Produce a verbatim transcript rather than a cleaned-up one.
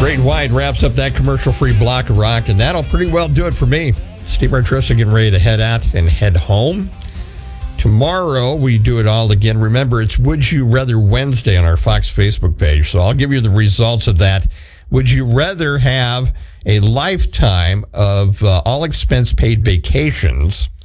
Great White wraps up that commercial-free block of rock, and that'll pretty well do it for me. Steve Artressa getting ready to head out and head home. Tomorrow, we do it all again. Remember, it's Would You Rather Wednesday on our Fox Facebook page, so I'll give you the results of that. Would you rather have a lifetime of uh, all expense-paid vacations